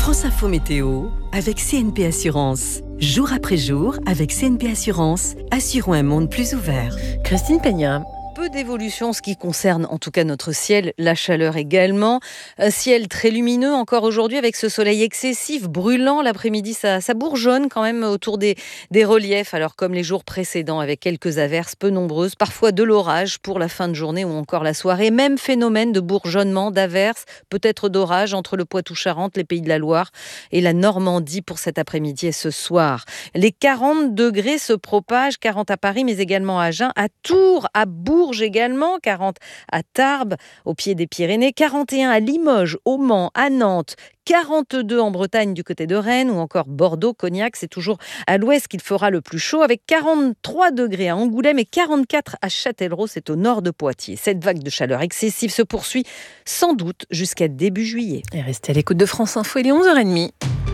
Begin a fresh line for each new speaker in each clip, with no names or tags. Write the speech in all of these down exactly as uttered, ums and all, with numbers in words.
France Info Météo avec C N P Assurance. Jour après jour, avec C N P Assurance, assurons un monde plus ouvert.
Christine Peña.
Peu d'évolution en ce qui concerne en tout cas notre ciel, la chaleur également. Un ciel très lumineux encore aujourd'hui avec ce soleil excessif, brûlant l'après-midi. Ça, ça bourgeonne quand même autour des, des reliefs, alors comme les jours précédents avec quelques averses peu nombreuses, parfois de l'orage pour la fin de journée ou encore la soirée. Même phénomène de bourgeonnement, d'averses, peut-être d'orage entre le Poitou-Charentes, les Pays de la Loire et la Normandie pour cet après-midi et ce soir. Les quarante degrés se propagent, quarante à Paris mais également à Agen, à Tours, à Bourges également, quarante à Tarbes, au pied des Pyrénées, quarante et un à Limoges, au Mans, à Nantes, quarante-deux en Bretagne du côté de Rennes ou encore Bordeaux, Cognac, c'est toujours à l'ouest qu'il fera le plus chaud avec quarante-trois degrés à Angoulême et quarante-quatre à Châtellerault, c'est au nord de Poitiers. Cette vague de chaleur excessive se poursuit sans doute jusqu'à début juillet.
Et restez à l'écoute de France Info, il est onze heures trente.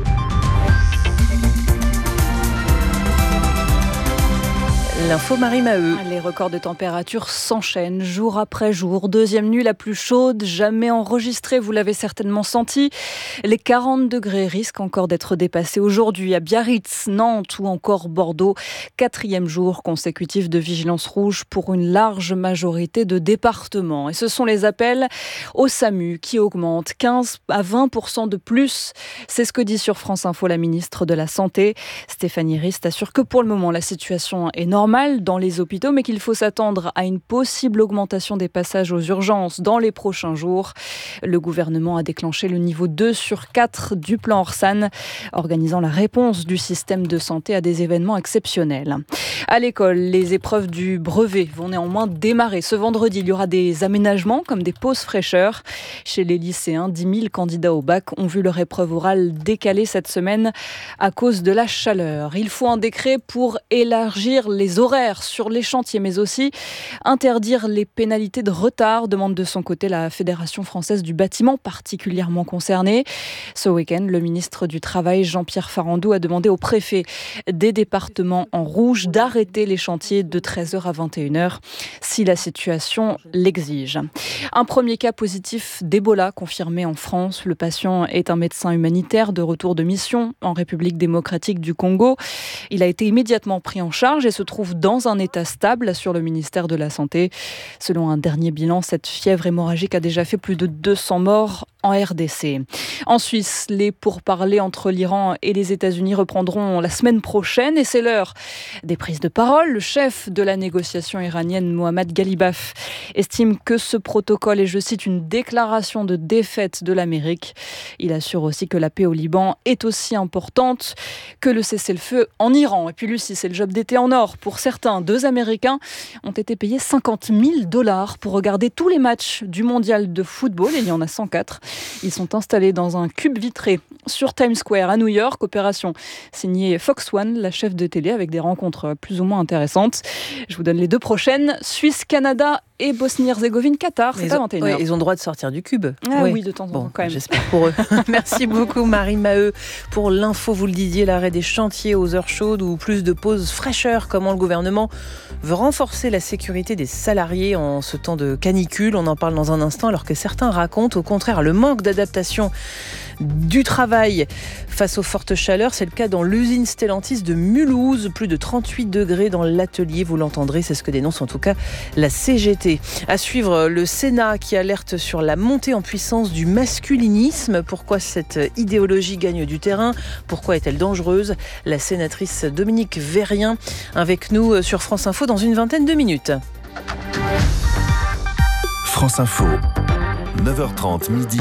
L'info Marie Maheu.
Les records de température s'enchaînent jour après jour. Deuxième nuit la plus chaude jamais enregistrée, vous l'avez certainement senti. Les quarante degrés risquent encore d'être dépassés aujourd'hui à Biarritz, Nantes ou encore Bordeaux. Quatrième jour consécutif de vigilance rouge pour une large majorité de départements. Et ce sont les appels au SAMU qui augmentent quinze à vingt pour cent de plus. C'est ce que dit sur France Info la ministre de la Santé. Stéphanie Rist assure que pour le moment la situation est normale dans les hôpitaux, mais qu'il faut s'attendre à une possible augmentation des passages aux urgences dans les prochains jours. Le gouvernement a déclenché le niveau deux sur quatre du plan Orsan, organisant la réponse du système de santé à des événements exceptionnels. À l'école, les épreuves du brevet vont néanmoins démarrer. Ce vendredi, il y aura des aménagements comme des pauses fraîcheurs. Chez les lycéens, dix mille candidats au bac ont vu leur épreuve orale décalée cette semaine à cause de la chaleur. Il faut un décret pour élargir les horaires sur les chantiers, mais aussi interdire les pénalités de retard, demande de son côté la Fédération française du bâtiment, particulièrement concernée. Ce week-end, le ministre du Travail, Jean-Pierre Farandou, a demandé au préfet des départements en rouge d'arrêter les chantiers de treize heures à vingt et une heures si la situation l'exige. Un premier cas positif d'Ebola confirmé en France. Le patient est un médecin humanitaire de retour de mission en République démocratique du Congo. Il a été immédiatement pris en charge et se trouve dans un état stable, assure le ministère de la Santé. Selon un dernier bilan, cette fièvre hémorragique a déjà fait plus de deux cents morts en R D C. En Suisse, les pourparlers entre l'Iran et les États-Unis reprendront la semaine prochaine et c'est l'heure des prises de parole. Le chef de la négociation iranienne, Mohammad Ghalibaf, estime que ce protocole est, je cite, une déclaration de défaite de l'Amérique. Il assure aussi que la paix au Liban est aussi importante que le cessez-le-feu en Iran. Et puis Lucie, c'est le job d'été en or. Pour certains, deux Américains ont été payés cinquante mille dollars pour regarder tous les matchs du mondial de football. Et il y en a cent quatre. Ils sont installés dans un cube vitré sur Times Square à New York. Opération signée Fox One, la chef de télé, avec des rencontres plus ou moins intéressantes. Je vous donne les deux prochaines. Suisse, Canada et Bosnie-Herzégovine, Qatar. C'est à vingt et une heures.
Oui, ils ont le droit de sortir du cube.
Ah
oui.
oui, de temps en temps
bon,
quand même.
J'espère pour eux. Merci beaucoup Marie Maheu pour l'info. Vous le disiez, l'arrêt des chantiers aux heures chaudes ou plus de pauses fraîcheur. Comment le gouvernement veut renforcer la sécurité des salariés en ce temps de canicule. On en parle dans un instant, alors que certains racontent au contraire le manque d'adaptation du travail face aux fortes chaleurs. C'est le cas dans l'usine Stellantis de Mulhouse. Plus de trente-huit degrés dans l'atelier, vous l'entendrez, c'est ce que dénonce en tout cas la C G T. À suivre, le Sénat qui alerte sur la montée en puissance du masculinisme. Pourquoi cette idéologie gagne du terrain? Pourquoi est-elle dangereuse? La sénatrice Dominique Vérien avec nous sur France Info dans une vingtaine de minutes.
France Info, neuf heures trente midi.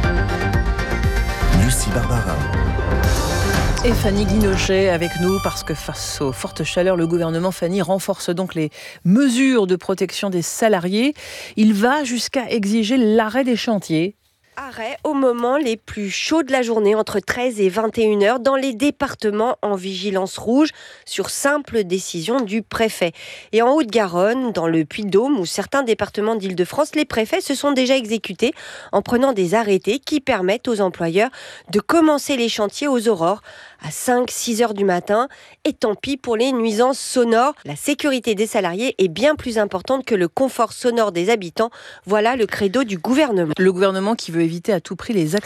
Lucie Barbara.
Et Fanny Guinochet avec nous parce que face aux fortes chaleurs, le gouvernement, Fanny, renforce donc les mesures de protection des salariés. Il va jusqu'à exiger l'arrêt des chantiers.
Arrêt au moment les plus chauds de la journée, entre treize et vingt et une heures, dans les départements en vigilance rouge, sur simple décision du préfet. Et en Haute-Garonne, dans le Puy-de-Dôme ou certains départements d'Île-de-France, les préfets se sont déjà exécutés en prenant des arrêtés qui permettent aux employeurs de commencer les chantiers aux aurores à cinq six heures du matin. Et tant pis pour les nuisances sonores. La sécurité des salariés est bien plus importante que le confort sonore des habitants. Voilà le credo du gouvernement.
Le gouvernement qui veut éviter à tout prix les